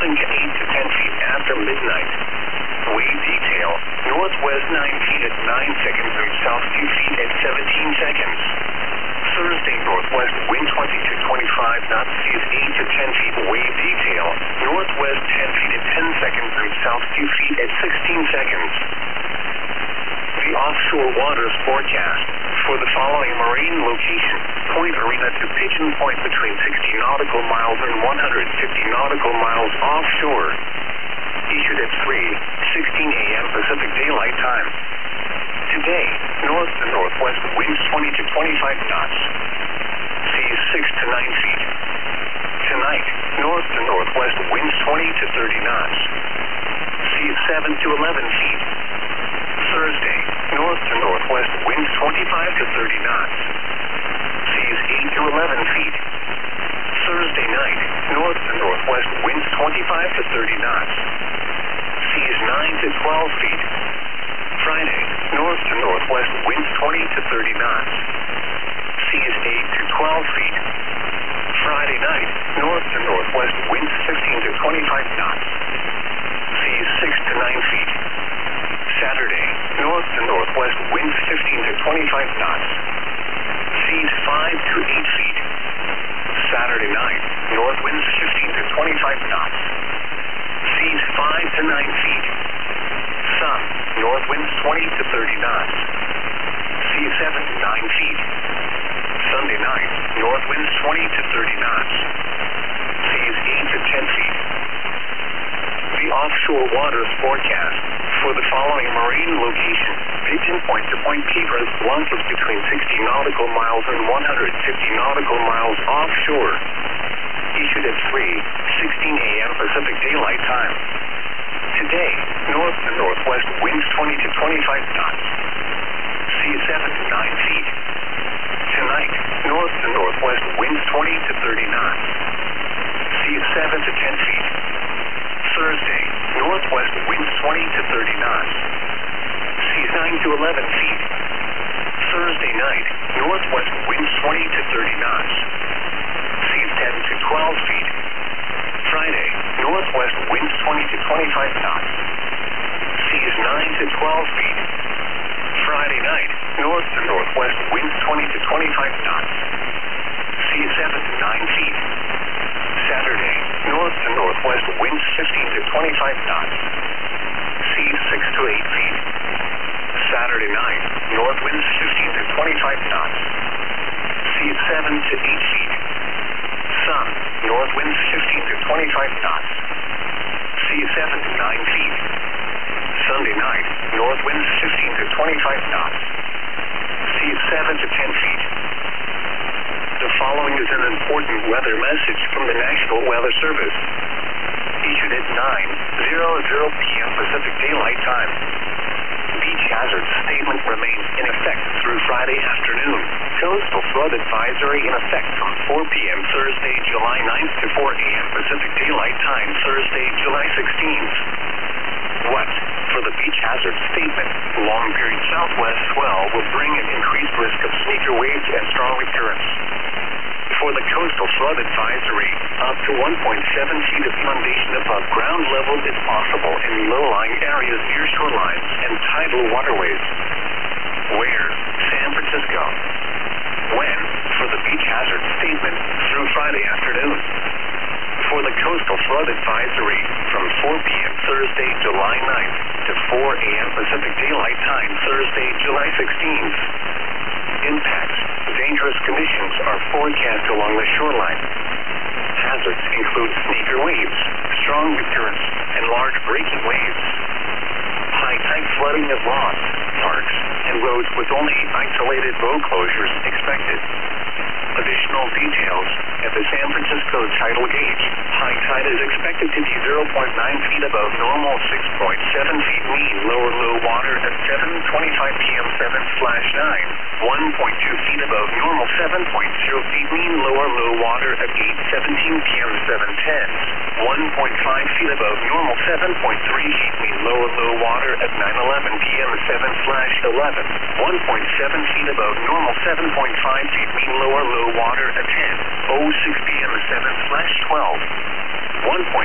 to 8 to 10 feet after midnight. Wave detail, northwest 9 feet at 9 seconds and south 2 feet at 17 seconds. Thursday, northwest wind 20 to 25 knots, seas 8 to 10 feet. Wave detail, northwest 10 feet at 10 seconds and south 2 feet at 16 seconds. The offshore waters forecast for the following marine location: Point Arena to Pigeon Point between 60 nautical miles and 150 nautical miles offshore. Issued at 3:16 a.m. Pacific Daylight Time. Today, north to northwest winds 20 to 25 knots. Seas 6 to 9 feet. Tonight, north to northwest winds 20 to 30 knots. Seas 7 to 11 feet. Thursday, north to northwest winds 25 to 30 knots. Seas 8 to 11 feet. Thursday night, north to northwest winds 25 to 30 knots. Seas 9 to 12 feet. Friday, north to northwest winds 20 to 30 knots. Seas 8 to 12 feet. Friday night, north to northwest winds 15 to 25 knots. Seas 6 to 9 feet. Saturday, north to northwest winds 15 to 25 knots. Seas 5 to 8 feet. Saturday night, north winds 15 to 25 knots. Seas 5 to 9 feet. Sun, north winds 20 to 30 knots. Seas 7 to 9 feet. Sunday night, north winds 20 to 30 knots. Seas 8 to 10 feet. The offshore waters forecast for the following marine location: Pigeon Point to Point Keypers, losses between 60 nautical miles and 150 nautical miles offshore. Issued at 3:16 a.m. Pacific Daylight Time. Today, north to northwest winds 20 to 25 knots. Seas 7 to 9 feet. Tonight, north to northwest winds 20 to 30 knots. Seas 7 to 10 feet. Thursday, northwest winds 20 to 30 knots. Seas 9 to 11 feet. Thursday night, northwest winds 20 to 30 knots. Seas 10 to 12 feet. Friday, northwest winds 20 to 25 knots. Seas 9 to 12 feet. Friday night, north to northwest winds 20 to 25 knots. Seas 7 to 9 feet. Saturday, north to northwest winds 15 to 25 knots. Seas 6 to 8 feet. Saturday night, north winds 15 to 25 knots. Seas 7 to 8 feet. Sun, north winds 15 to 25 knots. Seas 7 to 9 feet. Sunday night, north winds 15 to 25 knots. Seas 7 to 10 feet. The following is an important weather message from the National Weather Service. Issued at 9:00 p.m. Pacific Daylight Time. Beach hazard statement remains in effect through Friday afternoon. Coastal flood advisory in effect from 4 p.m. Thursday, July 9th to 4 a.m. Pacific Daylight Time, Thursday, July 16th. What? For the beach hazard statement, long period southwest swell will bring an increased risk of sneaker waves and strong currents. For the coastal flood advisory, up to 1.7 feet of inundation above ground level is possible in low-lying areas near shorelines and tidal waterways. Where? San Francisco. When? For the beach hazard statement, through Friday afternoon. For the coastal flood advisory, from 4 p.m. Thursday, July 9th to 4 a.m. Pacific Daylight Time, Thursday, July 16th. Impacts. Dangerous conditions are forecast along the shoreline. Hazards include sneaker waves, strong currents, and large breaking waves. High tide flooding of lawns, parks, and roads with only isolated road closures expected. Additional details: at the San Francisco tidal gauge, high tide is expected to be 0.9 feet above normal, 6.7 feet mean lower low water at 7:25 p.m. 7/9, 1.2 feet above normal, 7.0 feet mean lower low water at 8:17 p.m. 7/10, 1.5 feet above normal, 7.3 feet mean lower low water at 9:11 p.m. 7/11, 1.7 feet above normal, 7.5 feet mean lower low water at 10:06 p.m. 7/12, 1.